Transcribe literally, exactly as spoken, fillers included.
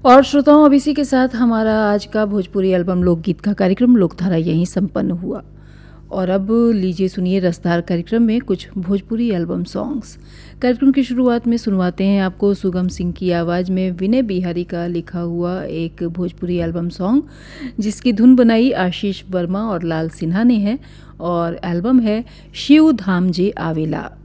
और श्रोताओं, अब इसी के साथ हमारा आज का भोजपुरी एल्बम लोकगीत का कार्यक्रम लोकधारा यहीं संपन्न हुआ। और अब लीजिए सुनिए रसदार कार्यक्रम में कुछ भोजपुरी एल्बम सॉन्ग्स। कार्यक्रम की शुरुआत में सुनवाते हैं आपको सुगम सिंह की आवाज़ में विनय बिहारी का लिखा हुआ एक भोजपुरी एल्बम सॉन्ग, जिसकी धुन बनाई आशीष वर्मा और लाल सिन्हा ने है, और एल्बम है शिव धाम जे आवेला।